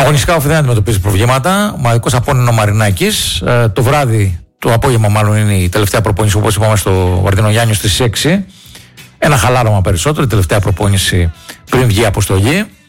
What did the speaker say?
Αγωνιστικά ο ΦΕ δεν αντιμετωπίζει προβλήματα. Ομαδικός απόνυνο Μαρινάκης. Το βράδυ, το απόγευμα μάλλον, είναι η τελευταία προπόνηση, όπως είπαμε, στο Βαρδινό Γιάννιο στις 6. Ένα χαλάρωμα περισσότερο, η τελευταία προπόνηση πριν βγει η αποστολή.